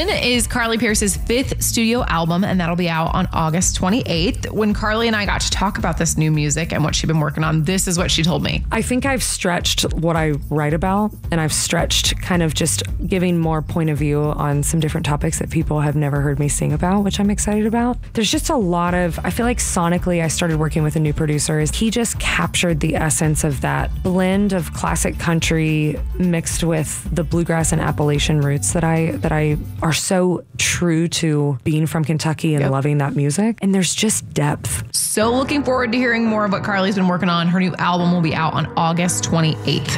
Vision is Carly Pearce's 5th studio album, and that'll be out on August 28th. When Carly and I got to talk about this new music and what she'd been working on, this is what she told me. I think I've stretched what I write about, and I've stretched kind of just giving more point of view on some different topics that people have never heard me sing about, which I'm excited about. There's just a lot of, I feel like sonically I started working with a new producer. He just captured the essence of that blend of classic country mixed with the bluegrass and Appalachian roots that I are so true to being from Kentucky and loving that music. And there's just depth. So looking forward to hearing more of what Carly's been working on. Her new album will be out on August 28th.